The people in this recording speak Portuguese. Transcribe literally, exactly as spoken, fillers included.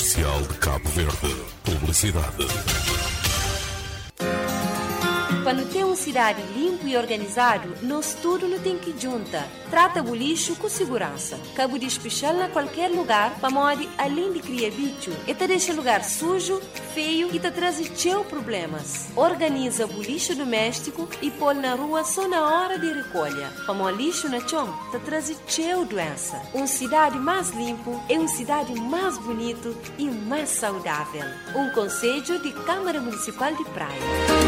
Comercial de Cabo Verde. Publicidade. Quando tem uma cidade limpa e organizado, nós tudo não tem que junta. Trata o lixo com segurança. Cabo de espichar em qualquer lugar, para modo além de criar bicho, e te deixa lugar sujo, feio e te traz teu problemas. Organiza o lixo doméstico e põe na rua só na hora de recolha. Para o lixo na chão, te traz teu doença. Uma cidade mais limpa é uma cidade mais bonita e mais saudável. Um conselho de Câmara Municipal de Praia.